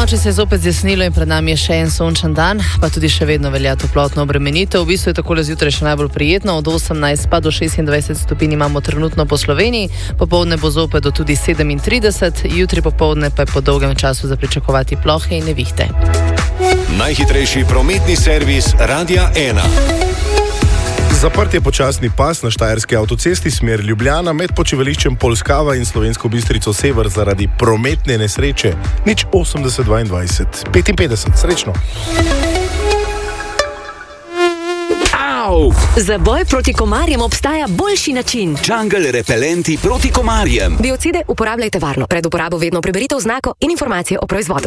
Ponoči se je zopet zjasnilo in pred nami je še en sončen dan, pa tudi še vedno velja toplotna obremenitev. V bistvu je takole zjutraj še najbolj prijetno, od 18 pa do 26 stopinj imamo trenutno po Sloveniji, popoldne bo zopet do tudi 37, jutri popoldne pa je po dolgem času za pričakovati plohe in nevihte. Najhitrejši prometni servis Radia 1. Zaprt je počasni pas na štajerski avtocesti smer Ljubljana med počivališčem Polskava in Slovensko Bistrico Sever zaradi prometne nesreče. 080 22 55. Srečno. Au! Za boj proti komarjem obstaja boljši način. Jungle repelenti proti komarjem. Biocide uporabljajte varno. Pred uporabo vedno preberite oznako in informacije o proizvodu.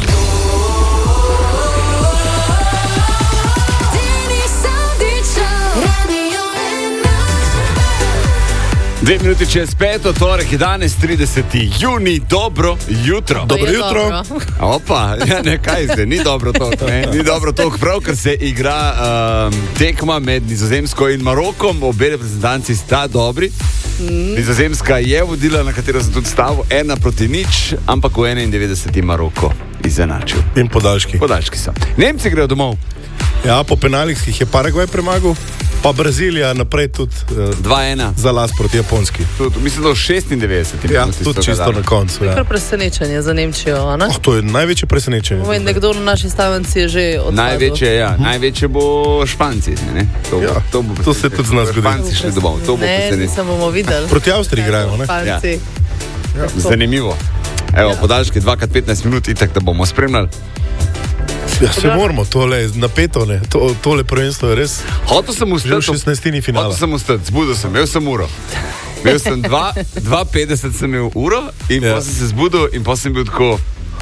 2 minuti čez 5, torek je danes 30. juni, dobro jutro. Dobro jutro. Opa, ja, ne, kaj zdaj, ni dobro to, ne? Ni dobro to, prav, ker se igra tekma med Nizozemsko in Marokom, obe reprezentanci sta dobri. Nizozemska je vodila, na katero sem tudi stavil, 1-0, ampak v 91. Maroko izenačil. In podaljški. Podaljški so. Nemci grejo domov. Ja, po penalih jih je Paragvaj premagal, pa Brazilija naprej tudi 2-1. Za las proti Japonski. Mislim, da v 96. Ja, tudi čisto na koncu. Ja. Kar presenečenje za Nemčijo, ne? To je največje presenečenje. Nekdo na naši stavanci je že odpadel. Največje, ja. Največje bo Španci, ne? To se tudi z nas zgodi. Španci šli domov. To bo presenečenje. Ne, nisem bomo videli. Proti Avstriji igrajo, ne? Ja. Zanimivo. Evo, podaljški 2x15 minut, itak da bomo spremljali. Ja, se moramo, tole je napeto, ne? Tole prvenstvo je res. Hotel sem ustati. Že v 16. finala. Hotel sem ustati, zbudil sem, imel sem uro. Imel sem 2:50 sem imel uro in pa sem se zbudil in pa sem bil tako,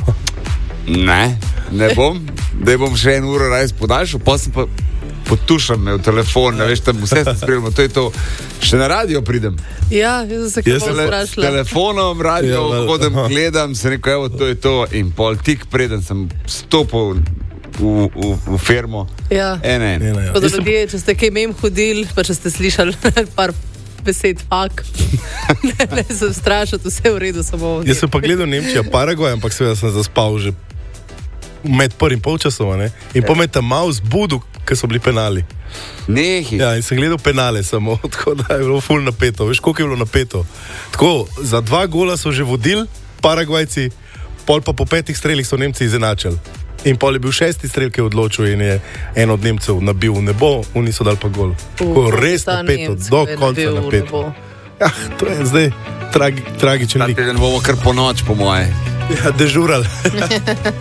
ne bom, da bom še 1 uro raje podaljšal, pa sem pa potušam me v telefon, ne veš, tam vse se spremljamo, to je to. Še na radio pridem. Ja, jaz se kaj bolj strašila. S telefonom, radio, hodem, gledam, se neko, evo, to je to. In pol tik preden sem stopil v firmo. Ja. En. Pod ljudje, če ste kaj mem hodili, pa če ste slišali par besed fak, ne sem strašil, vse v redu samo. Jaz sem pa gledal Nemčija, Paragvaj, ampak seveda sem zaspal že med prvim polčasom, ne? In po me tam malo zbudil, ker so bili penali. Nehi. Ja, in sem gledal penale samo, tako da je bilo ful napeto. Veš, koliko je bilo napeto? Tako, za 2 gola so že vodili Paragvajci, pol pa po 5 strelih so Nemci izenačili. In pol je bil 6. strel, ki je odločil in je en od Nemcev nabil v nebo, oni so dali pa gol. Tako, res napeto, do konca napeto. Ja, to je zdaj tragičen lik. Ta teden bomo kar po noč, po moje. Ja, dežurali.